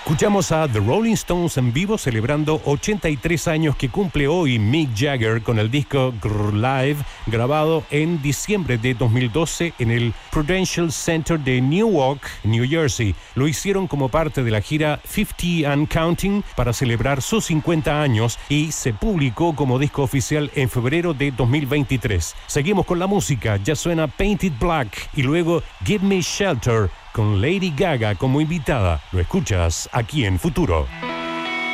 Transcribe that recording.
Escuchamos a The Rolling Stones en vivo celebrando 83 años que cumple hoy Mick Jagger con el disco Grrr Live, grabado en diciembre de 2012 en el Prudential Center de Newark, New Jersey. Lo hicieron como parte de la gira 50 and Counting para celebrar sus 50 años y se publicó como disco oficial en febrero de 2023. Seguimos con la música, ya suena Painted Black y luego Give Me Shelter con Lady Gaga como invitada. Lo escuchas aquí en Futuro.